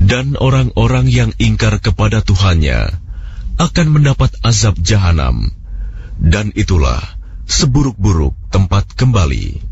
Dan orang-orang yang ingkar kepada Tuhannya akan mendapat azab jahanam, dan itulah seburuk-buruk tempat kembali.